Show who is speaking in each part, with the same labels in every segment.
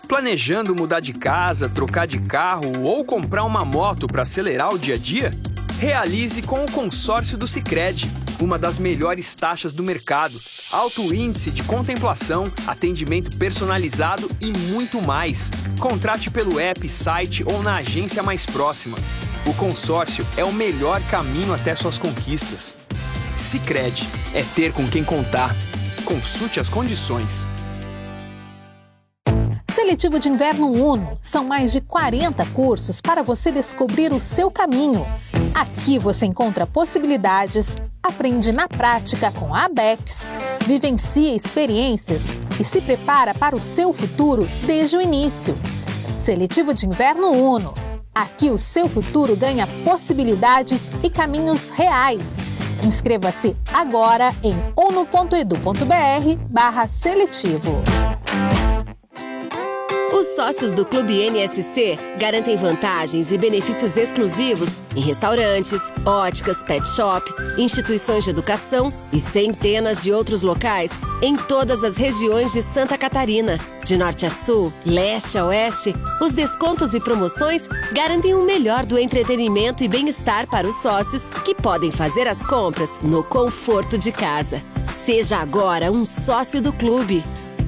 Speaker 1: Planejando mudar de casa, trocar de carro ou comprar uma moto para acelerar o dia a dia? Realize com o consórcio do Sicredi, uma das melhores taxas do mercado, alto índice de contemplação, atendimento personalizado e muito mais. Contrate pelo app, site ou na agência mais próxima. O consórcio é o melhor caminho até suas conquistas. Sicredi, é ter com quem contar. Consulte as condições.
Speaker 2: Seletivo de Inverno Uno. São mais de 40 cursos para você descobrir o seu caminho. Aqui você encontra possibilidades, aprende na prática com a ABEX, vivencia experiências e se prepara para o seu futuro desde o início. Seletivo de Inverno Uno. Aqui o seu futuro ganha possibilidades e caminhos reais. Inscreva-se agora em uno.edu.br/seletivo.
Speaker 3: Os sócios do Clube NSC garantem vantagens e benefícios exclusivos em restaurantes, óticas, pet shop, instituições de educação e centenas de outros locais em todas as regiões de Santa Catarina. De norte a sul, leste a oeste, os descontos e promoções garantem o melhor do entretenimento e bem-estar para os sócios que podem fazer as compras no conforto de casa. Seja agora um sócio do clube.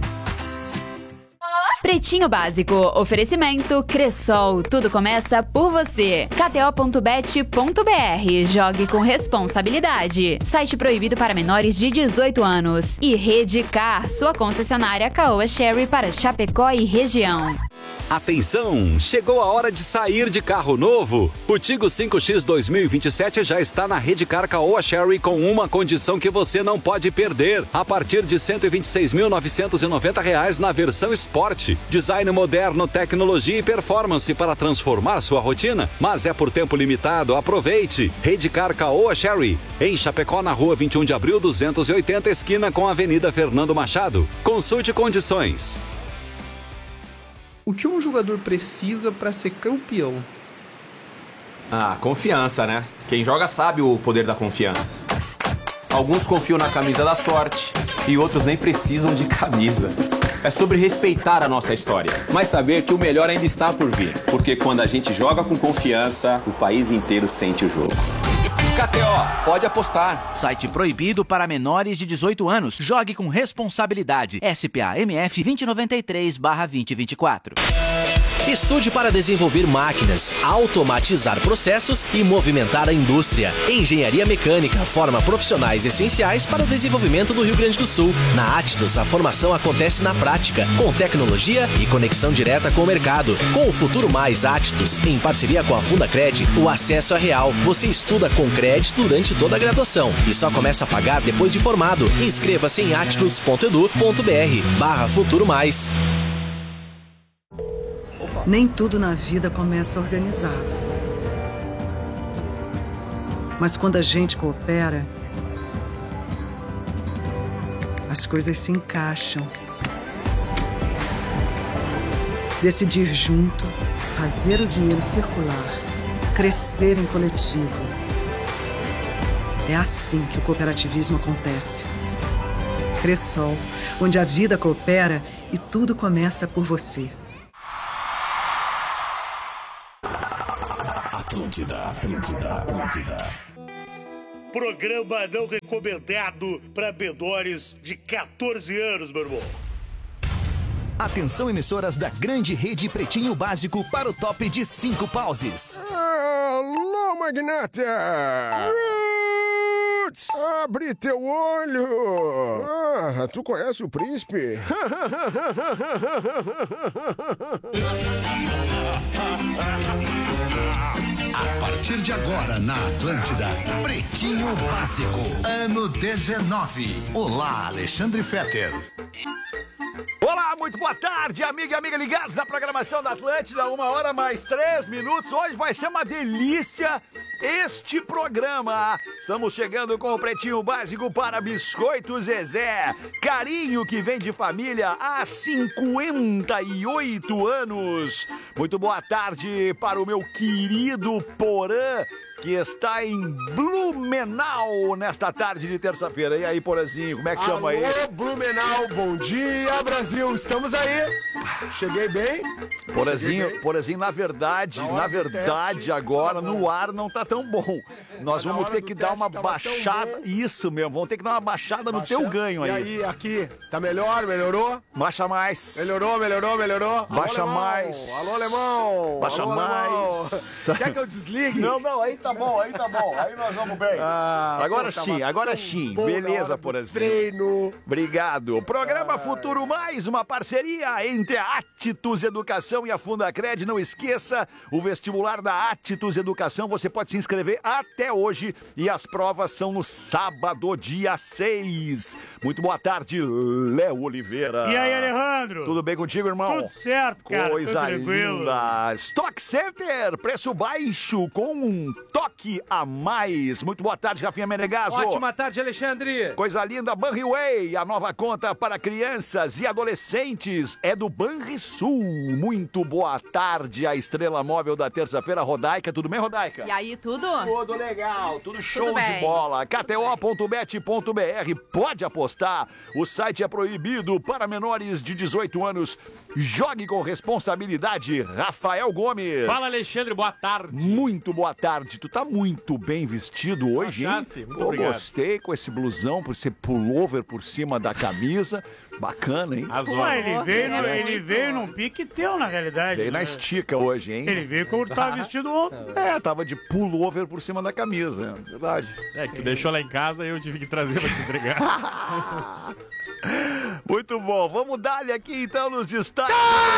Speaker 4: Pretinho Básico, oferecimento Cressol, tudo começa por você. KTO.bet.br, jogue com responsabilidade. Site proibido para menores de 18 anos. E Rede Car, sua concessionária Caoa Chery para Chapecó e região.
Speaker 5: Atenção! Chegou a hora de sair de carro novo. O Tigo 5X 2027 já está na Rede Car Caoa Chery com uma condição que você não pode perder. A partir de R$ 126.990 na versão Sport. Design moderno, tecnologia e performance para transformar sua rotina. Mas é por tempo limitado, aproveite. Rede Car Caoa Chery, em Chapecó, na rua 21 de abril 280, esquina com a Avenida Fernando Machado. Consulte condições.
Speaker 6: O que um jogador precisa para ser campeão?
Speaker 7: Confiança, né? Quem joga sabe o poder da confiança. Alguns confiam na camisa da sorte e outros nem precisam de camisa. É sobre respeitar a nossa história, mas saber que o melhor ainda está por vir. Porque quando a gente joga com confiança, o país inteiro sente o jogo. KTO, pode apostar.
Speaker 8: Site proibido para menores de 18 anos. Jogue com responsabilidade. SPA MF 2093/2024.
Speaker 9: Estude para desenvolver máquinas, automatizar processos e movimentar a indústria. Engenharia Mecânica forma profissionais essenciais para o desenvolvimento do Rio Grande do Sul. Na Atidus, a formação acontece na prática, com tecnologia e conexão direta com o mercado. Com o Futuro Mais Atidus, em parceria com a Fundacred, o acesso é real. Você estuda com crédito durante toda a graduação e só começa a pagar depois de formado. Inscreva-se em atidus.edu.br/Futuro Mais.
Speaker 10: Nem tudo na vida começa organizado. Mas quando a gente coopera, as coisas se encaixam. Decidir junto, fazer o dinheiro circular, crescer em coletivo. É assim que o cooperativismo acontece. Cressol, onde a vida coopera e tudo começa por você.
Speaker 11: Atlântida. Programa não recomendado para menores de 14 anos, meu irmão.
Speaker 12: Atenção, emissoras da grande rede Pretinho Básico para o top de 5 pauses.
Speaker 13: Alô, magnata! Roots! Abre teu olho! Tu conhece o príncipe?
Speaker 14: A partir de agora na Atlântida, Pretinho Básico, ano 19. Olá, Alexandre Fetter.
Speaker 15: Olá, muito boa tarde, amiga e amiga ligados na programação da Atlântida, 1h mais 3 minutos. Hoje vai ser uma delícia este programa. Estamos chegando com o Pretinho Básico para Biscoito Zezé. Carinho que vem de família há 58 anos. Muito boa tarde para o meu querido Porã que está em Blumenau nesta tarde de terça-feira. E aí, Porazinho, como é que chama aí?
Speaker 16: Alô, Blumenau, bom dia, Brasil. Estamos aí. Cheguei bem.
Speaker 15: Porazinho, na verdade, agora no ar não tá tão bom. Nós vamos ter que dar uma baixada. Isso mesmo, vamos ter que dar uma baixada no teu ganho aí.
Speaker 16: E aí, aqui, tá melhor? Melhorou?
Speaker 15: Baixa mais.
Speaker 16: Melhorou.
Speaker 15: Baixa
Speaker 16: Alô,
Speaker 15: mais.
Speaker 16: Alô, alemão.
Speaker 15: Baixa
Speaker 16: Alô,
Speaker 15: mais.
Speaker 16: Alemão. Quer que eu desligue?
Speaker 15: Não, aí tá bom. Aí nós vamos bem. Agora sim. Beleza, Porazinho.
Speaker 16: Treino.
Speaker 15: Obrigado. Programa Futuro Mais, uma parceria entre a Attitus Educação e a Fundacred. Não esqueça, o vestibular da Attitus Educação, você pode se inscrever até hoje e as provas são no sábado, dia 6. Muito boa tarde, Léo Oliveira.
Speaker 11: E aí, Alejandro?
Speaker 15: Tudo bem contigo, irmão?
Speaker 11: Tudo certo, cara.
Speaker 15: Coisa
Speaker 11: tudo tranquilo.
Speaker 15: linda. Stock Center, preço baixo com um toque a mais. Muito boa tarde, Rafinha Menegasso.
Speaker 17: Ótima tarde, Alexandre.
Speaker 15: Coisa linda, Banriway, a nova conta para crianças e adolescentes é do Banrisul. Muito boa tarde, a estrela móvel da terça-feira, Rodaica. Tudo bem, Rodaica?
Speaker 18: E aí, tudo?
Speaker 15: Tudo legal, tudo show
Speaker 18: Tudo
Speaker 15: de
Speaker 18: bem.
Speaker 15: bola. KTO.bet.br, pode apostar. O site é proibido para menores de 18 anos. Jogue com responsabilidade. Rafael Gomes.
Speaker 19: Fala, Alexandre, boa tarde.
Speaker 15: Muito boa tarde. Tu tá muito bem vestido hoje, hein?
Speaker 19: Muito obrigado.
Speaker 15: Gostei com esse blusão, por ser pullover por cima da camisa. Bacana, hein?
Speaker 11: Pô, ele veio num pique teu, na realidade.
Speaker 15: Veio na estica hoje, hein?
Speaker 11: Ele veio como tava vestido ontem.
Speaker 15: Tava de pullover por cima da camisa, verdade.
Speaker 19: Que tu deixou lá em casa e eu tive que trazer pra te entregar.
Speaker 15: Muito bom, vamos dar-lhe aqui então nos destaques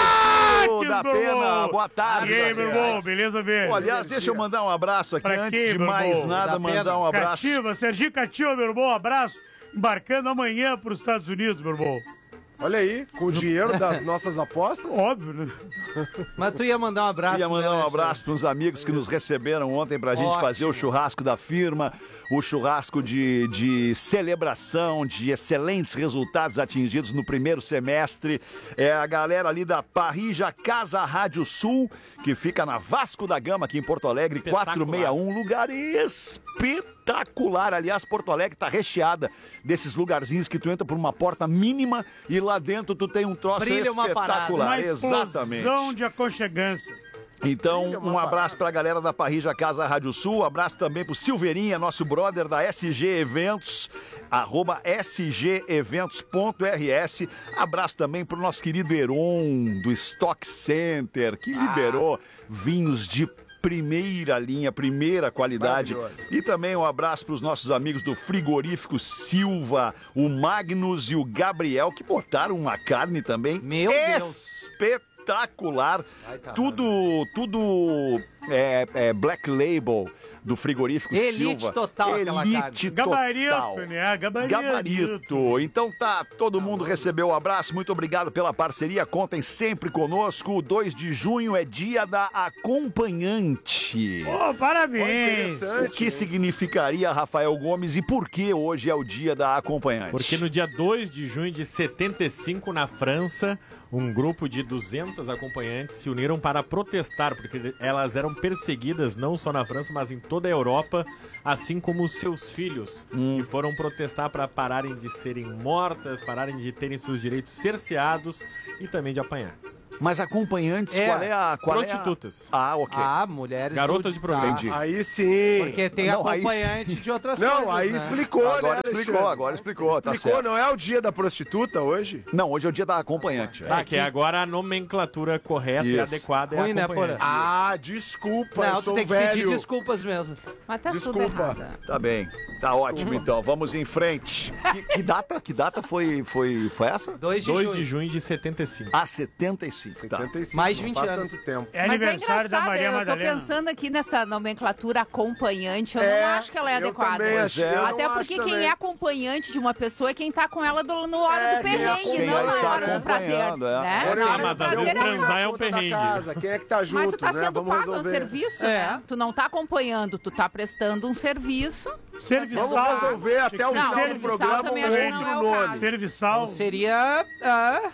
Speaker 15: da
Speaker 11: meu
Speaker 15: Pena.
Speaker 11: irmão.
Speaker 15: Boa tarde.
Speaker 11: E aí, meu irmão, beleza, velho?
Speaker 15: Pô, aliás, deixa eu mandar um abraço aqui,
Speaker 11: Pra
Speaker 15: antes
Speaker 11: quem,
Speaker 15: de
Speaker 11: meu
Speaker 15: mais
Speaker 11: irmão?
Speaker 15: nada, mandar um abraço.
Speaker 11: Serginho Cativa, meu irmão, abraço. Embarcando amanhã pros Estados Unidos, meu irmão.
Speaker 16: Olha aí, com o dinheiro das nossas apostas.
Speaker 11: Óbvio, né?
Speaker 17: Mas tu ia mandar um abraço.
Speaker 15: Ia mandar um abraço para uns amigos que nos receberam ontem pra gente fazer o churrasco da firma, o churrasco de celebração, de excelentes resultados atingidos no primeiro semestre. É a galera ali da Parrija Casa Rádio Sul, que fica na Vasco da Gama, aqui em Porto Alegre, 461, lugar espetacular. Aliás, Porto Alegre tá recheada desses lugarzinhos que tu entra por uma porta mínima e lá dentro tu tem um troço espetacular. Exatamente.
Speaker 11: De aconchegância.
Speaker 15: Então, um abraço pra galera da Parrija Casa Rádio Sul, abraço também pro Silveirinha, nosso brother da SG Eventos, @sgeventos.rs. Abraço também pro nosso querido Heron, do Stock Center, que liberou vinhos de primeira linha, primeira qualidade. E também um abraço para os nossos amigos do Frigorífico Silva, o Magnus e o Gabriel, que botaram uma carne também espetacular. Tudo Black Label do Frigorífico
Speaker 17: Elite
Speaker 15: Silva.
Speaker 17: total, aquela
Speaker 15: Elite
Speaker 17: carne.
Speaker 15: total. Gabarito. Então tá, todo mundo recebeu o abraço. Muito obrigado pela parceria. Contem sempre conosco. O 2 de junho é dia da acompanhante.
Speaker 11: Oh, parabéns.
Speaker 15: O que significaria, Rafael Gomes, e por que hoje é o dia da acompanhante?
Speaker 19: Porque no dia 2 de junho de 75, na França, um grupo de 200 acompanhantes se uniram para protestar, porque elas eram perseguidas não só na França, mas em toda a Europa, assim como os seus filhos, e foram protestar para pararem de serem mortas, pararem de terem seus direitos cerceados e também de apanhar.
Speaker 15: Mas acompanhantes, qual é a...
Speaker 19: Prostitutas.
Speaker 15: Ok.
Speaker 17: Mulheres...
Speaker 19: Garotas de programa.
Speaker 15: Entendi.
Speaker 16: Aí sim.
Speaker 17: Porque tem acompanhante de outras coisas,
Speaker 16: Não, aí
Speaker 17: né?
Speaker 16: explicou,
Speaker 15: Agora
Speaker 16: né,
Speaker 15: explicou, tá
Speaker 16: explicou,
Speaker 15: certo.
Speaker 16: não é o dia da prostituta hoje?
Speaker 15: Não, hoje é o dia da acompanhante.
Speaker 19: Que agora a nomenclatura correta e adequada é
Speaker 17: Ruim, né,
Speaker 19: acompanhante.
Speaker 16: Ah, desculpa, eu
Speaker 17: Não, tu
Speaker 16: sou
Speaker 17: tem que
Speaker 16: velho.
Speaker 17: pedir desculpas mesmo.
Speaker 18: Mas tá tudo
Speaker 16: Desculpa.
Speaker 18: errado.
Speaker 15: Tá bem. Tá ótimo, então. Vamos em frente. Que data foi essa?
Speaker 17: 2
Speaker 19: de junho de 75.
Speaker 15: 75. Tá.
Speaker 16: 75,
Speaker 17: Mais de
Speaker 16: não
Speaker 17: 20
Speaker 16: faz
Speaker 17: anos.
Speaker 16: tanto tempo.
Speaker 11: É
Speaker 18: Mas
Speaker 11: aniversário da Maria
Speaker 18: eu tô
Speaker 11: Madalena.
Speaker 18: pensando aqui nessa nomenclatura acompanhante, eu não acho que ela é
Speaker 16: eu
Speaker 18: adequada.
Speaker 16: também acho, eu
Speaker 18: Até
Speaker 16: não
Speaker 18: porque
Speaker 16: acho
Speaker 18: quem
Speaker 16: também.
Speaker 18: é acompanhante de uma pessoa é quem tá com ela no hora do perrengue,
Speaker 15: quem
Speaker 18: não na
Speaker 15: está
Speaker 18: hora do prazer.
Speaker 15: acompanhando,
Speaker 18: Né?
Speaker 16: Olha,
Speaker 18: Na hora
Speaker 19: mas
Speaker 18: do
Speaker 19: às vezes
Speaker 18: prazer é
Speaker 19: transar é um
Speaker 16: Conta da
Speaker 19: perrengue.
Speaker 16: casa, quem é que tá junto,
Speaker 18: Mas tu tá
Speaker 16: né?
Speaker 18: sendo
Speaker 16: Vamos
Speaker 18: pago ao
Speaker 16: resolver.
Speaker 18: serviço, né? Tu não tá acompanhando, tu tá prestando um serviço.
Speaker 11: Serviçal.
Speaker 16: Vamos resolver até o
Speaker 18: Não,
Speaker 16: final do
Speaker 18: serviçal
Speaker 16: programa
Speaker 18: também
Speaker 16: um
Speaker 18: acho que não
Speaker 16: outro
Speaker 18: é o
Speaker 16: nome.
Speaker 18: caso.
Speaker 11: Serviçal.
Speaker 17: Seria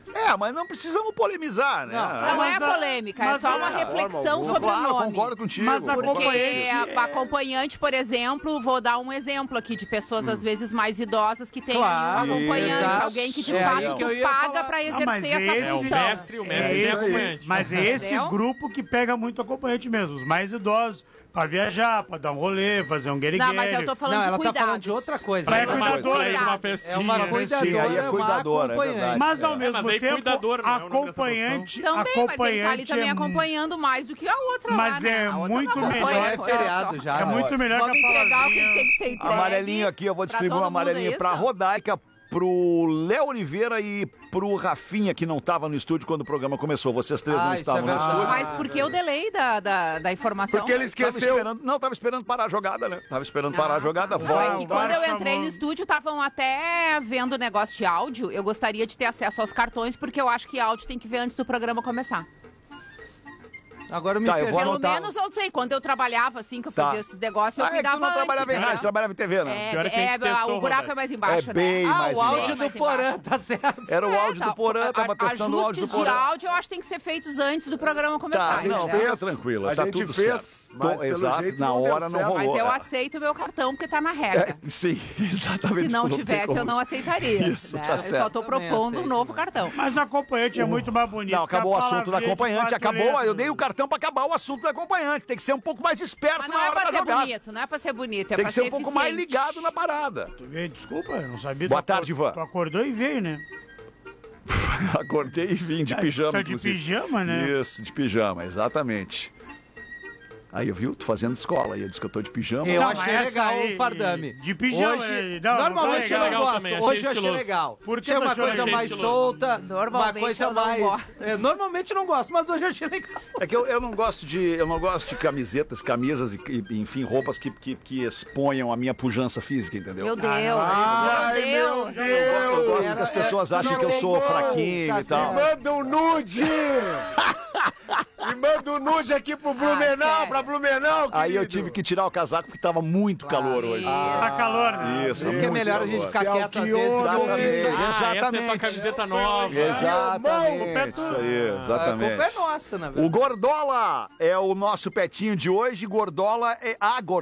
Speaker 15: Mas não precisamos polemizar, né?
Speaker 18: Não é polêmica, é só uma reflexão sobre o nome.
Speaker 15: Concordo contigo.
Speaker 18: Mas porque a acompanhante, por exemplo, vou dar um exemplo aqui de pessoas às vezes mais idosas que têm ali um acompanhante, alguém que de fato paga pra exercer essa função.
Speaker 19: O mestre é acompanhante.
Speaker 20: Mas é esse grupo que pega muito acompanhante mesmo, os mais idosos. Pra viajar, pra dar um rolê, fazer um guerigueiro.
Speaker 18: Não, mas eu tô falando de cuidados.
Speaker 17: Ela tá falando de outra coisa.
Speaker 20: É cuidadora.
Speaker 19: É uma festinha.
Speaker 17: É uma cuidadora,
Speaker 15: aí é cuidadora,
Speaker 17: uma
Speaker 15: é verdade.
Speaker 20: Mas ao mesmo tempo, acompanhante...
Speaker 18: Também, mas ele tá ali também acompanhando mais do que a outra
Speaker 20: mas
Speaker 18: lá, né?
Speaker 20: é muito melhor.
Speaker 17: É feriado já.
Speaker 20: É muito melhor
Speaker 18: Vamos
Speaker 20: que a
Speaker 18: entregar o que
Speaker 20: palavrinha.
Speaker 18: tem que ser entregue.
Speaker 15: Amarelinho aqui, eu vou distribuir um amarelinho pra Rodaica, pro Léo Oliveira e pro Rafinha, que não estava no estúdio quando o programa começou. Vocês três não estavam no estúdio.
Speaker 18: Mas por que o delay da informação?
Speaker 15: Porque ele esqueceu. Tava esperando parar a jogada, né? Tava esperando parar a jogada.
Speaker 18: Quando eu entrei no estúdio, estavam até vendo o negócio de áudio. Eu gostaria de ter acesso aos cartões, porque eu acho que áudio tem que ver antes do programa começar.
Speaker 17: Agora eu me
Speaker 15: eu vou
Speaker 18: Pelo
Speaker 15: anotar.
Speaker 18: menos, eu não sei, quando eu trabalhava assim, que eu fazia esses negócios, eu cuidava
Speaker 15: tu não trabalhava em rádio, trabalhava em TV, né?
Speaker 18: O buraco é mais embaixo,
Speaker 15: é bem
Speaker 18: né?
Speaker 15: mais
Speaker 17: o áudio do Porã, tá certo.
Speaker 15: Era o áudio do Porã, tava testando o áudio do Porã.
Speaker 18: Ajustes de áudio eu acho que tem que ser feitos antes do programa começar.
Speaker 15: Tá, não, fica tranquila, tá tudo certo. Exato, na hora não rolou.
Speaker 18: Mas eu aceito o meu cartão, porque tá na regra.
Speaker 15: Sim, exatamente.
Speaker 18: Se não tivesse, eu não aceitaria.
Speaker 15: Isso, tá certo.
Speaker 18: Eu só tô propondo um novo cartão.
Speaker 20: Mas a acompanhante é muito mais bonita.
Speaker 15: Não, acabou o assunto da acompanhante, acabou. Eu dei o cartão pra acabar o assunto da acompanhante. Tem que ser um pouco mais esperto na hora da jogada.
Speaker 18: Não é pra ser bonito, não é pra ser bonito, é
Speaker 15: tem
Speaker 18: pra
Speaker 15: que
Speaker 18: ser
Speaker 15: ser um pouco mais ligado na parada.
Speaker 20: Desculpa, eu não sabia.
Speaker 15: Boa tarde, Ivan.
Speaker 20: Tu acordou e veio, né?
Speaker 15: Acordei e vim de pijama,
Speaker 20: Tá de pijama, né?
Speaker 15: Isso, de pijama, exatamente. Aí eu vi, tu fazendo escola, e eu disse que eu tô de pijama.
Speaker 17: Eu achei legal o fardame.
Speaker 20: De pijama.
Speaker 17: Hoje, normalmente eu não gosto, hoje eu achei legal. Porque é uma coisa mais solta, uma coisa mais... Normalmente eu não gosto, mas hoje eu achei legal.
Speaker 15: É que eu não gosto de camisetas, camisas e enfim, roupas que exponham a minha pujança física, entendeu?
Speaker 18: Meu Deus,
Speaker 15: meu Deus. Eu gosto que as pessoas achem que eu sou fraquinho e tal.
Speaker 16: Manda um nude! Me manda um nude aqui pro Blumenau, pra Blumenau, querido.
Speaker 15: Aí eu tive que tirar o casaco porque tava muito calor hoje.
Speaker 20: Tá calor, né?
Speaker 15: Isso,
Speaker 17: que é melhor a gente ficar quieto às vezes.
Speaker 15: Exatamente.
Speaker 19: Essa é tua camiseta nova.
Speaker 15: Exatamente. Isso aí, exatamente.
Speaker 17: A culpa é nossa, na verdade.
Speaker 15: O Gordola é o nosso petinho de hoje. Gordola é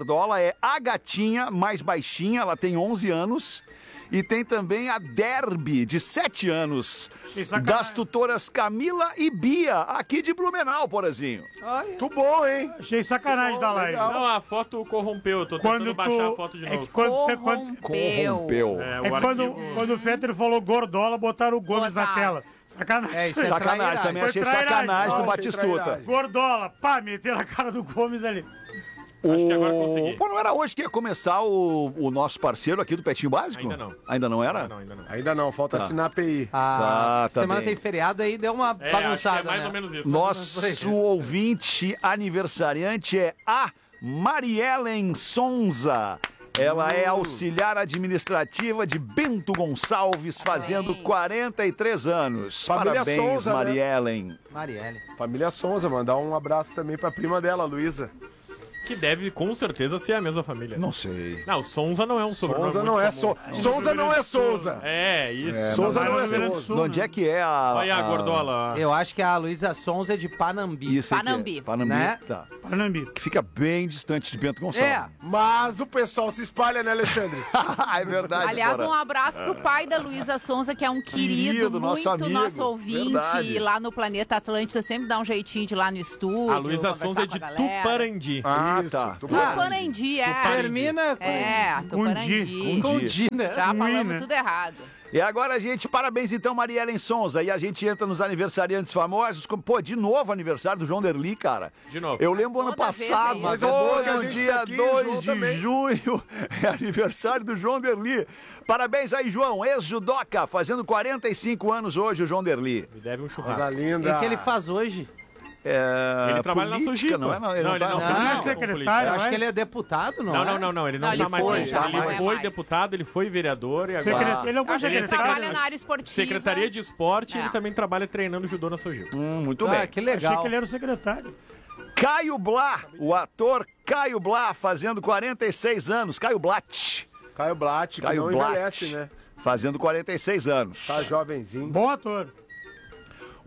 Speaker 15: a gatinha mais baixinha, ela tem 11 anos. E tem também a Derby, de 7 anos, das tutoras Camila e Bia, aqui de Blumenau, Porazinho.
Speaker 16: Muito bom, hein?
Speaker 20: Achei sacanagem da live.
Speaker 19: Não, a foto corrompeu, tô tentando baixar a foto de novo.
Speaker 20: É que quando
Speaker 15: corrompeu.
Speaker 20: Quando o Fetter falou Gordola, botaram o Gomes na tela. Sacanagem.
Speaker 15: Isso é sacanagem, também achei sacanagem do Batistuta.
Speaker 20: Gordola, pá, meteram a cara do Gomes ali.
Speaker 19: Acho que agora consegui.
Speaker 15: Pô, não era hoje que ia começar o nosso parceiro aqui do Petinho Básico?
Speaker 19: Ainda não.
Speaker 15: Ainda não era?
Speaker 16: Ainda não, falta assinar a API.
Speaker 15: Tá
Speaker 17: semana
Speaker 15: bem.
Speaker 17: tem feriado aí, deu uma bagunçada,
Speaker 19: acho que é mais
Speaker 17: né?
Speaker 19: ou menos isso.
Speaker 15: Nosso ouvinte aniversariante é a Mariellen Sonza. Ela é auxiliar administrativa de Bento Gonçalves, fazendo 43 anos.
Speaker 16: Família
Speaker 15: Parabéns,
Speaker 16: Sonza,
Speaker 15: Mariellen.
Speaker 17: Marielle.
Speaker 16: Família Sonza, mandar um abraço também pra prima dela, Luísa.
Speaker 19: Que deve, com certeza, ser a mesma família.
Speaker 15: Não sei.
Speaker 19: Não, Sonza não é um sobrenome.
Speaker 16: Sonza não é Sonza não é Souza.
Speaker 19: É, isso.
Speaker 16: Souza não é Souza.
Speaker 15: De onde é que é a...
Speaker 19: Olha a Gordola.
Speaker 17: Eu acho que a Luísa Sonza é de Panambi.
Speaker 15: Isso
Speaker 18: Panambi.
Speaker 15: Panambi,
Speaker 17: né?
Speaker 15: tá.
Speaker 20: Panambi.
Speaker 15: Que fica bem distante de Bento Gonçalves.
Speaker 16: Mas o pessoal se espalha, né, Alexandre?
Speaker 15: É verdade.
Speaker 18: Aliás,
Speaker 15: Cora.
Speaker 18: um abraço pro pai da Luísa Sonza, que é um querido,
Speaker 15: nosso
Speaker 18: muito
Speaker 15: amigo.
Speaker 18: nosso ouvinte.
Speaker 15: Verdade.
Speaker 18: Lá no Planeta Atlântida, sempre dá um jeitinho de ir lá no estúdio.
Speaker 19: A Luísa Sonza é de Tuparandi.
Speaker 15: Tá.
Speaker 18: Tuparandi, é.
Speaker 17: Termina
Speaker 18: Tuparandi.
Speaker 17: com Di, né?
Speaker 18: Já falamos tudo errado.
Speaker 15: E agora, gente, parabéns então, Mariellen Sonza. E a gente entra nos aniversariantes famosos. Pô, de novo aniversário do João Derli, cara.
Speaker 19: De novo.
Speaker 15: Eu lembro ano passado,
Speaker 16: Mas é bom que a
Speaker 15: no
Speaker 16: gente
Speaker 15: dia
Speaker 16: tá aqui,
Speaker 15: 2
Speaker 16: João
Speaker 15: de
Speaker 16: também.
Speaker 15: junho, é aniversário do João Derli. Parabéns aí, João, ex-judoca, fazendo 45 anos hoje, o João Derli.
Speaker 19: Me deve um
Speaker 16: Coisa
Speaker 19: churrasco.
Speaker 16: linda.
Speaker 17: O que ele faz hoje?
Speaker 15: Ele
Speaker 19: trabalha na Sojipa.
Speaker 15: não é? Não, ele
Speaker 19: Não,
Speaker 15: não,
Speaker 19: ele
Speaker 15: tá,
Speaker 19: não.
Speaker 20: Não, secretário,
Speaker 17: Eu acho
Speaker 20: mas-
Speaker 17: que ele é deputado, não?
Speaker 19: Não, ele não
Speaker 18: ele
Speaker 19: tá mais.
Speaker 18: foi,
Speaker 19: Ele
Speaker 18: já não é
Speaker 19: foi
Speaker 18: mais.
Speaker 19: deputado, ele foi vereador e agora...
Speaker 20: Ele não foi
Speaker 18: Acho que ele
Speaker 20: secretário.
Speaker 18: trabalha na área esportiva.
Speaker 19: Secretaria de Esporte,
Speaker 18: É.
Speaker 19: ele também trabalha treinando judô na Sojipa.
Speaker 15: muito
Speaker 17: Ah,
Speaker 15: bem.
Speaker 17: que
Speaker 20: Achei
Speaker 17: legal.
Speaker 20: que ele era o secretário.
Speaker 15: Caio Blá, o ator Caio Blá, fazendo 46 anos. Caio Blatt.
Speaker 16: Caio Blatt, que
Speaker 15: Caio
Speaker 16: não
Speaker 15: Blatt.
Speaker 16: envelhece, né?
Speaker 15: Fazendo 46 anos.
Speaker 16: Tá jovenzinho.
Speaker 20: Bom ator.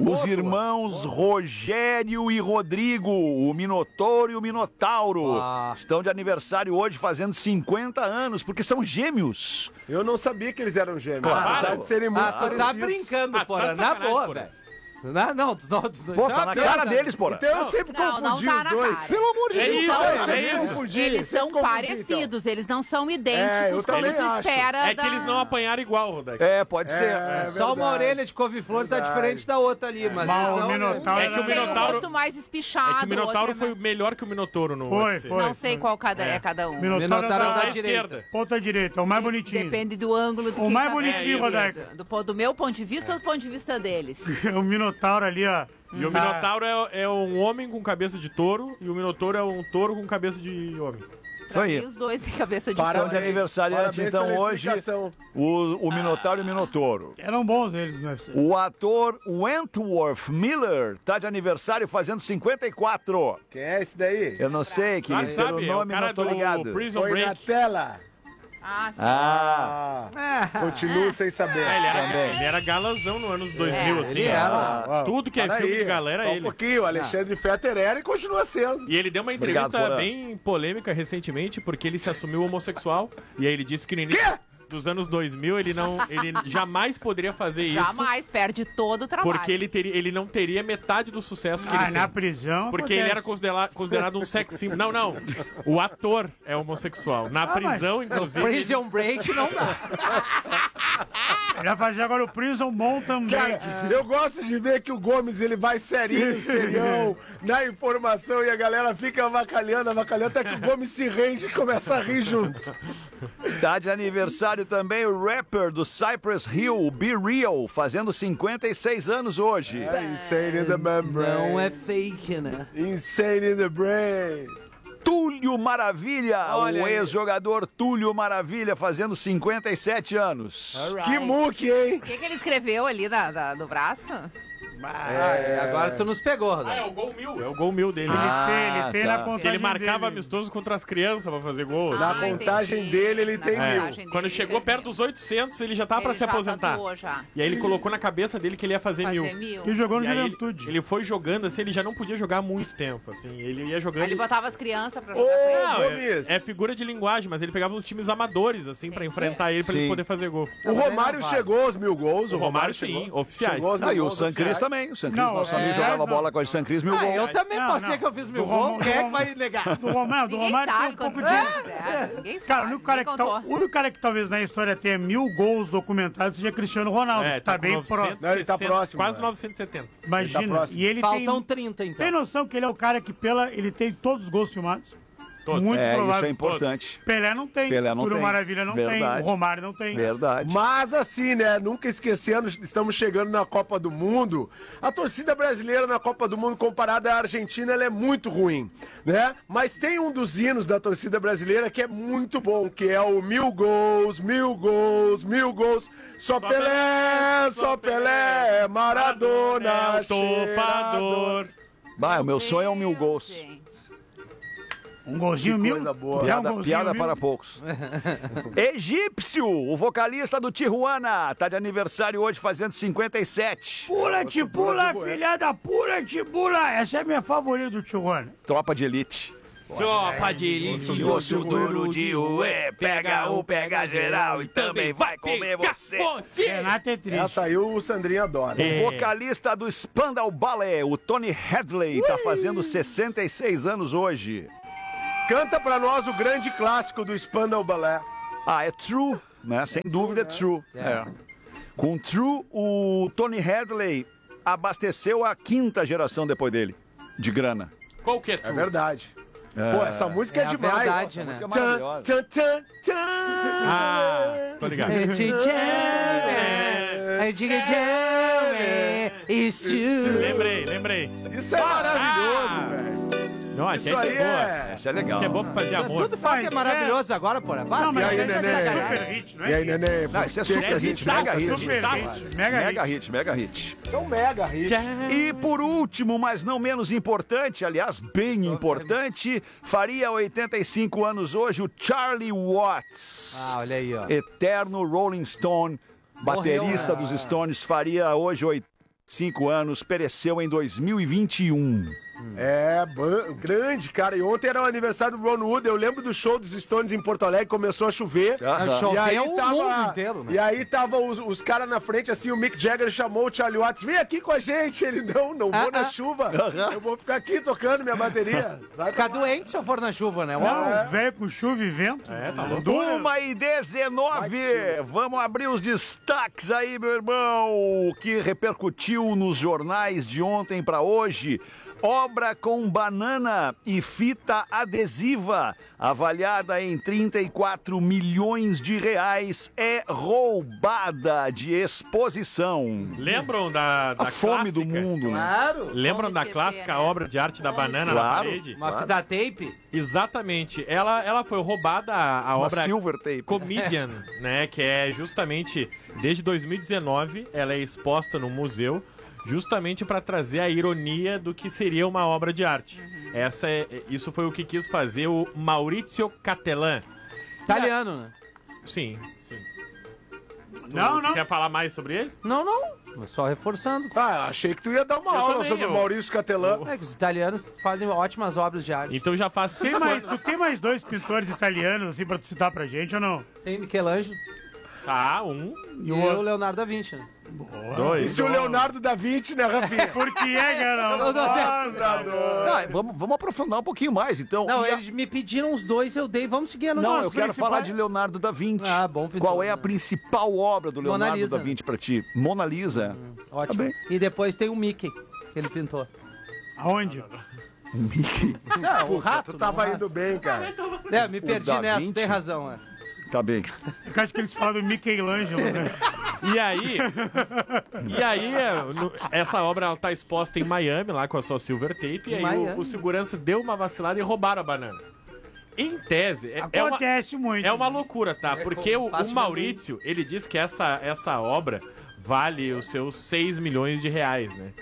Speaker 15: Os irmãos Rogério e Rodrigo, o Minotouro e o Minotauro, estão de aniversário hoje, fazendo 50 anos, porque são gêmeos.
Speaker 16: Eu não sabia que eles eram gêmeos.
Speaker 15: Claro.
Speaker 16: De serem muito
Speaker 17: Tu tá brincando, Porã. Na boa, velho. Não.
Speaker 15: Pô, tá na cara deles, Porã.
Speaker 16: Então eu sempre confundi
Speaker 18: tá
Speaker 16: os dois.
Speaker 18: Cara.
Speaker 16: Pelo amor de Deus.
Speaker 18: Eles são parecidos, eles não são idênticos como tu espera.
Speaker 19: É que eles não apanharam igual, Rodak.
Speaker 15: Pode ser.
Speaker 17: Só uma orelha de couve-flor tá diferente da outra ali, mas
Speaker 20: o Minotauro
Speaker 19: é que o
Speaker 18: Tem o
Speaker 19: Minotauro
Speaker 18: rosto mais espichado.
Speaker 19: É que o Minotauro
Speaker 18: outro
Speaker 19: foi melhor que o Minotouro no
Speaker 20: Foi.
Speaker 18: Não sei qual é cada um.
Speaker 20: Minotauro
Speaker 17: da
Speaker 19: direita.
Speaker 20: Ponta direita, é o mais bonitinho.
Speaker 18: Depende do ângulo.
Speaker 20: O mais bonitinho, Rodak.
Speaker 18: Do meu ponto de vista ou do ponto de vista deles?
Speaker 20: O Minotauro ali, ó.
Speaker 19: E o Minotauro é um homem com cabeça de touro e o Minotouro é um touro com cabeça de homem.
Speaker 15: Isso aí.
Speaker 18: Os dois têm cabeça de
Speaker 15: Estão de aniversariante, então, hoje, o Minotauro e o Minotouro.
Speaker 20: Eram bons eles no UFC.
Speaker 15: O ator Wentworth Miller tá de aniversário fazendo 54.
Speaker 16: Quem é esse daí?
Speaker 15: Eu não sei, querido, pelo nome não tô ligado.
Speaker 19: Prison
Speaker 16: Foi na
Speaker 19: Break.
Speaker 16: tela. Continuo sem saber.
Speaker 19: Ele era galãzão nos anos 2000, assim.
Speaker 17: ele era.
Speaker 19: Tudo que é filme de galã era ele.
Speaker 16: Um pouquinho, o Alexandre Fetter era e continua sendo.
Speaker 19: E ele deu uma entrevista bem polêmica recentemente, porque ele se assumiu homossexual. E aí ele disse que no início dos anos 2000 ele jamais poderia fazer isso.
Speaker 18: Jamais, perde todo o trabalho.
Speaker 19: Porque ele não teria metade do sucesso que ele tem.
Speaker 20: Na prisão
Speaker 19: Porque ele era considerado um sex symbol. Não. O ator é homossexual. Na prisão, inclusive...
Speaker 17: Prison Break não dá.
Speaker 20: Ele vai fazer agora o Prison Mountain Break.
Speaker 16: Cara, eu gosto de ver que o Gomes, ele vai serião, na informação, e a galera fica avacalhando, até que o Gomes se rende e começa a rir junto.
Speaker 15: Tá de aniversário também o rapper do Cypress Hill, o Be Real, fazendo 56 anos hoje.
Speaker 16: Insane in the membrane.
Speaker 17: Não é fake, né?
Speaker 16: Insane in the brain.
Speaker 15: Túlio Maravilha,
Speaker 17: Olha
Speaker 15: o
Speaker 17: aí.
Speaker 15: ex-jogador Túlio Maravilha, fazendo 57 anos.
Speaker 16: Que muque, hein?
Speaker 18: O que ele escreveu ali no braço?
Speaker 17: Agora tu nos pegou, Rodak.
Speaker 19: É o gol mil. É o gol mil dele.
Speaker 20: Ele tem na
Speaker 19: Que
Speaker 20: contagem
Speaker 19: ele marcava
Speaker 20: dele.
Speaker 19: amistoso contra as crianças pra fazer gol.
Speaker 16: Na
Speaker 19: assim.
Speaker 16: contagem dele, ele tem mil.
Speaker 19: Quando chegou perto dos 800, ele já tava pra se aposentar.
Speaker 18: Já.
Speaker 19: E aí ele colocou na cabeça dele que ele ia fazer mil.
Speaker 20: Ele jogou no
Speaker 19: E aí
Speaker 20: Juventude.
Speaker 19: ele foi jogando assim, ele já não podia jogar há muito tempo, assim. Ele ia jogando...
Speaker 18: Aí ele botava as crianças pra jogar com ele.
Speaker 19: Não,
Speaker 16: Gomes.
Speaker 19: é figura de linguagem, mas ele pegava uns times amadores, assim, pra enfrentar ele, pra ele poder fazer gol.
Speaker 16: O Romário chegou aos 1000 gols.
Speaker 19: O Romário, sim, oficiais.
Speaker 16: Chegou aos 1000
Speaker 15: E o
Speaker 16: gols
Speaker 15: Sancris
Speaker 16: oficiais.
Speaker 15: também. O Sancris,
Speaker 20: Não,
Speaker 15: nosso amigo, jogava bola com o Sancris, 1000 gols.
Speaker 17: Eu também passei que eu fiz 1000 gols. Quem é que vai negar?
Speaker 20: Do Romário
Speaker 18: Ninguém
Speaker 20: tem
Speaker 18: sabe
Speaker 20: um pouco
Speaker 18: quantos
Speaker 20: de...
Speaker 18: gols fizeram. Ninguém sabe.
Speaker 20: Cara, o único cara que talvez na história tenha 1000 gols documentados seja Cristiano Ronaldo. Tá bem próximo.
Speaker 16: Não, ele tá próximo.
Speaker 19: Quase
Speaker 16: né?
Speaker 19: 970.
Speaker 20: Imagina.
Speaker 16: Ele tá próximo.
Speaker 20: E ele
Speaker 17: Faltam 30, então.
Speaker 20: tem noção que ele é o cara que ele tem todos os gols filmados?
Speaker 19: Todos.
Speaker 20: Muito provável.
Speaker 15: Isso é importante.
Speaker 20: Pelé não tem.
Speaker 15: Pelé não
Speaker 20: Túlio
Speaker 15: tem.
Speaker 20: Maravilha não
Speaker 15: Verdade.
Speaker 20: tem. O Romário não tem.
Speaker 15: Verdade.
Speaker 16: Mas assim, né, nunca esquecendo, estamos chegando na Copa do Mundo. A torcida brasileira na Copa do Mundo comparada à Argentina, ela é muito ruim, né? Mas tem um dos hinos da torcida brasileira que é muito bom, que é o 1000 gols, 1000 gols, 1000 gols. Só Pelé, Maradona,
Speaker 19: topador.
Speaker 15: O meu sonho é 1000 gols.
Speaker 20: Um golzinho
Speaker 16: Que
Speaker 20: mil.
Speaker 16: coisa boa.
Speaker 15: Piada para poucos. Egípcio, o vocalista do Tijuana, tá de aniversário hoje, fazendo 57.
Speaker 20: Pula-te, pula, filhada, pula-te, pula. Essa é a minha favorita do Tijuana.
Speaker 15: Tropa de elite.
Speaker 19: Tropa de elite.
Speaker 15: Osso duro de ué, pega geral e também vai comer você.
Speaker 20: Renata é triste.
Speaker 16: Essa aí o Sandrinho adora.
Speaker 15: O vocalista do Spandau Ballet, o Tony Hadley, tá fazendo 66 anos hoje.
Speaker 16: Canta pra nós o grande clássico do Spandau Ballet.
Speaker 15: É True, né? Sem dúvida é True. Com True, o Tony Hadley abasteceu a 5ª geração depois dele, de grana.
Speaker 19: Qual que é True?
Speaker 16: É verdade. Pô, essa música é demais.
Speaker 17: verdade, né?
Speaker 15: Música maravilhosa.
Speaker 19: Tô ligado. Lembrei.
Speaker 16: Isso é maravilhoso, velho.
Speaker 19: Nossa,
Speaker 16: Isso
Speaker 19: essa
Speaker 16: aí
Speaker 19: é boa.
Speaker 15: Essa é legal.
Speaker 19: Isso é bom pra fazer amor.
Speaker 17: Tudo fala que é maravilhoso agora, porra.
Speaker 20: Não, mas
Speaker 16: E aí,
Speaker 20: isso é
Speaker 16: neném?
Speaker 20: super hit, não é?
Speaker 16: E aí, neném?
Speaker 15: Não, isso é super hit, mega hit. Mega hit.
Speaker 16: Isso é um mega hit.
Speaker 15: E por último, mas não menos importante, aliás, bem importante, faria 85 anos hoje o Charlie Watts.
Speaker 17: Olha aí, ó.
Speaker 15: Eterno Rolling Stone, baterista dos Stones, faria hoje 5 anos, pereceu em 2021.
Speaker 16: Grande, cara. E ontem era o aniversário do Ron Wood. Eu lembro do show dos Stones em Porto Alegre, começou a chover.
Speaker 17: Choveu
Speaker 16: E aí
Speaker 17: o mundo inteiro, né?
Speaker 16: E aí tava os caras na frente, assim, o Mick Jagger chamou o Charlie Watts, vem aqui com a gente. Ele, não vou na chuva. Eu vou ficar aqui tocando minha bateria.
Speaker 17: Vai ficar doente se eu for na chuva, né?
Speaker 20: Não, velho com chuva e vento.
Speaker 15: Tá louco. 1h19. Vamos abrir os destaques aí, meu irmão. O que repercutiu nos jornais de ontem pra hoje. Obra com banana e fita adesiva, avaliada em 34 milhões de reais, é roubada de exposição.
Speaker 19: Lembram da
Speaker 15: fome
Speaker 19: clássica?
Speaker 15: do mundo,
Speaker 17: Claro.
Speaker 15: né?
Speaker 19: Lembram da clássica obra de arte da banana na parede?
Speaker 17: Uma fita tape?
Speaker 19: Exatamente. Ela foi roubada, a
Speaker 15: Uma
Speaker 19: obra
Speaker 15: silver tape.
Speaker 19: Comedian, né? Que é justamente, desde 2019, ela é exposta no museu, justamente para trazer a ironia do que seria uma obra de arte. Isso foi o que quis fazer o Maurizio Cattelan.
Speaker 17: Italiano, né?
Speaker 19: Sim.
Speaker 20: Não.
Speaker 19: Quer falar mais sobre ele?
Speaker 17: Não. Só reforçando.
Speaker 16: Achei que tu ia dar uma aula sobre o Maurício Cattelan.
Speaker 17: É que os italianos fazem ótimas obras de arte.
Speaker 19: Então já faz 5 anos.
Speaker 20: Tu tem mais 2 pintores italianos, assim, pra tu citar pra gente, ou não?
Speaker 17: Sem Michelangelo.
Speaker 19: Um.
Speaker 17: E o Leonardo da Vinci, né?
Speaker 16: E se o Leonardo da Vinci, né, Rafinha?
Speaker 20: Por que cara?
Speaker 15: Vamos aprofundar um pouquinho mais, então.
Speaker 17: Não, eles me pediram os 2, eu dei. Vamos seguir a
Speaker 15: Não,
Speaker 17: notícia.
Speaker 15: eu quero falar de Leonardo da Vinci.
Speaker 17: Bom pintor.
Speaker 15: Qual é a principal obra do
Speaker 17: Mona
Speaker 15: Leonardo
Speaker 17: Lisa.
Speaker 15: da Vinci pra ti? Mona Lisa.
Speaker 17: Ótimo.
Speaker 15: Tá bem.
Speaker 17: E depois tem o Mickey, que ele pintou.
Speaker 20: Aonde?
Speaker 15: Mickey.
Speaker 17: Não, o rato.
Speaker 16: Tu tava
Speaker 17: não,
Speaker 16: indo bem, cara.
Speaker 17: me perdi
Speaker 15: Da
Speaker 17: nessa,
Speaker 15: Vinci?
Speaker 17: tem razão,
Speaker 15: Tá bem.
Speaker 20: Eu acho que eles falam do Michelangelo, né?
Speaker 19: E aí, essa obra ela tá exposta em Miami, lá com a sua silver tape, e aí o segurança deu uma vacilada e roubaram a banana. Em tese,
Speaker 20: acontece muito.
Speaker 19: É uma loucura, tá? Porque o Maurício, ele diz que essa obra vale os seus 6 milhões de reais, né?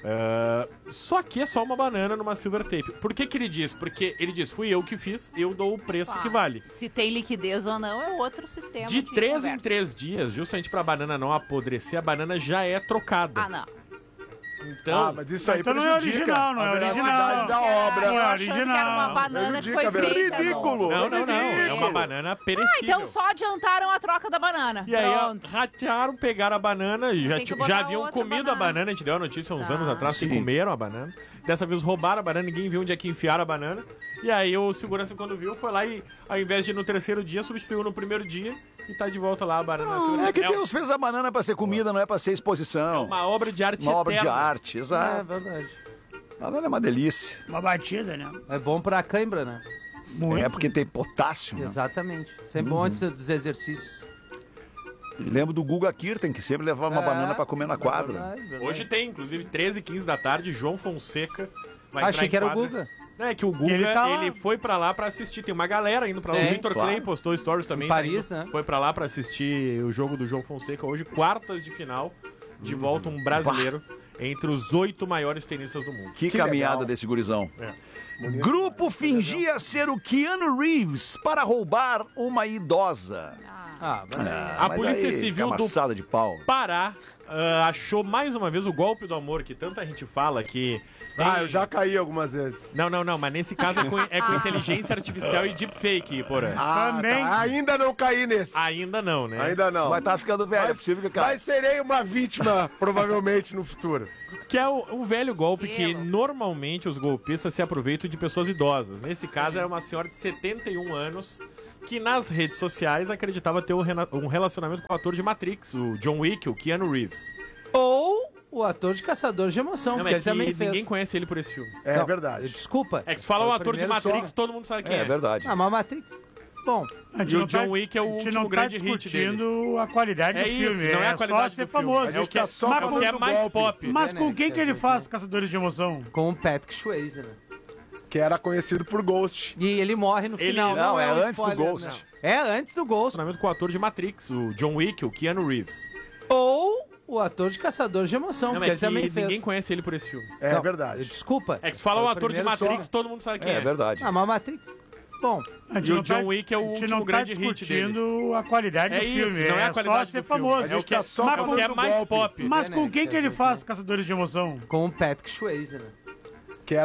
Speaker 19: Só que é só uma banana numa silver tape. Por que ele diz? Porque ele diz, fui eu que fiz, eu dou o preço que vale.
Speaker 18: Se tem liquidez ou não é outro sistema
Speaker 19: De 3
Speaker 18: conversa.
Speaker 19: em 3 dias, justamente pra banana não apodrecer, a banana já é trocada.
Speaker 18: Ah, não.
Speaker 19: Então,
Speaker 16: mas isso aí
Speaker 20: então não é original, não é
Speaker 16: a
Speaker 20: original.
Speaker 16: veracidade da obra.
Speaker 20: Não é
Speaker 18: achando que era uma banana que foi feita.
Speaker 16: Ridículo.
Speaker 19: Não. É uma banana perecível.
Speaker 18: Então só adiantaram a troca da banana.
Speaker 19: E aí,
Speaker 18: Pronto.
Speaker 19: ratearam, pegaram a banana e
Speaker 18: Tem que botar
Speaker 19: já haviam
Speaker 18: outra
Speaker 19: comido a
Speaker 18: banana.
Speaker 19: banana. A gente deu a notícia uns anos atrás que comeram a banana. Dessa vez roubaram a banana, ninguém viu onde é que enfiaram a banana. E aí o segurança, quando viu, foi lá e, ao invés de ir no 3º dia, substituiu no 1º dia e tá de volta lá a banana.
Speaker 15: É que Deus fez a banana pra ser comida, não é pra ser exposição.
Speaker 19: É uma obra de arte
Speaker 15: Uma obra de
Speaker 19: eterna.
Speaker 15: arte, exato.
Speaker 17: É verdade.
Speaker 15: Banana é uma delícia.
Speaker 20: Uma batida, né?
Speaker 17: É bom pra cãibra, né?
Speaker 20: Muito.
Speaker 15: É porque tem potássio. Né?
Speaker 17: Exatamente. Sempre bom antes dos exercícios.
Speaker 15: Lembro do Guga Kirten, que sempre levava uma banana pra comer na quadra.
Speaker 17: Verdade.
Speaker 19: Hoje tem, inclusive, 13h15 da tarde, João Fonseca vai
Speaker 17: Achei
Speaker 19: entrar
Speaker 17: que
Speaker 19: em
Speaker 17: era o
Speaker 19: quadra.
Speaker 17: Guga.
Speaker 19: É que o Guga, ele foi pra lá pra assistir. Tem uma galera indo pra lá. O Victor Clay postou stories também.
Speaker 17: Em Paris,
Speaker 19: né?
Speaker 17: né?
Speaker 19: Foi pra lá pra assistir o jogo do João Fonseca. Hoje, quartas de final. De volta um brasileiro entre os 8 maiores tenistas do mundo.
Speaker 15: Que caminhada legal desse gurizão. Grupo fingia ser o Keanu Reeves para roubar uma idosa.
Speaker 19: A Polícia Civil do
Speaker 15: de pau.
Speaker 19: Pará achou mais uma vez o golpe do amor que tanta gente fala que...
Speaker 16: eu já caí algumas vezes.
Speaker 19: Não, mas nesse caso é com inteligência artificial e deepfake, porra.
Speaker 20: Também.
Speaker 16: Tá. Ainda não caí nesse.
Speaker 19: Ainda não, né?
Speaker 16: Ainda não.
Speaker 15: Mas tá ficando velho, é possível que caia.
Speaker 16: Mas serei uma vítima, provavelmente, no futuro.
Speaker 19: Que é o velho golpe que normalmente os golpistas se aproveitam de pessoas idosas. Nesse caso era uma senhora de 71 anos que nas redes sociais acreditava ter um relacionamento com o ator de Matrix, o John Wick, o Keanu Reeves.
Speaker 17: Ou o ator de Caçador de Emoção, porque ele também fez.
Speaker 19: Ninguém conhece ele por esse filme.
Speaker 16: É verdade.
Speaker 17: Desculpa.
Speaker 19: É que se fala o ator de Matrix, todo mundo sabe quem é.
Speaker 15: É verdade.
Speaker 17: Mas Matrix... Bom,
Speaker 19: e o John Wick é o último grande hit dele.
Speaker 20: discutindo a qualidade do filme.
Speaker 19: Não é a qualidade
Speaker 20: só ser
Speaker 19: do
Speaker 20: famoso.
Speaker 19: filme. É o que é mais pop.
Speaker 20: Mas com quem que ele faz Caçadores de Emoção?
Speaker 17: Com o Patrick Swayze, né?
Speaker 16: Que era conhecido por Ghost.
Speaker 17: E ele morre no final.
Speaker 15: Não, é
Speaker 17: um
Speaker 15: antes do
Speaker 17: spoiler,
Speaker 15: Ghost.
Speaker 17: não. É antes do Ghost.
Speaker 19: Relacionamento com o ator de Matrix, o John Wick, o Keanu Reeves.
Speaker 17: Ou o ator de Caçador de Emoção, porque ele também fez.
Speaker 19: Ninguém conhece ele por esse filme.
Speaker 16: É verdade.
Speaker 17: Desculpa.
Speaker 19: É que se fala o ator de Matrix, todo mundo sabe quem é.
Speaker 15: É verdade.
Speaker 17: Mas Matrix... bom.
Speaker 19: E o John Wick é o último grande hit dele.
Speaker 20: A qualidade do filme.
Speaker 19: Não é a qualidade
Speaker 20: só ser
Speaker 19: do filme.
Speaker 20: famoso.
Speaker 19: É o que é mais pop.
Speaker 20: Mas com quem que ele faz Caçadores de Emoção?
Speaker 17: Com o Patrick Swayze, né?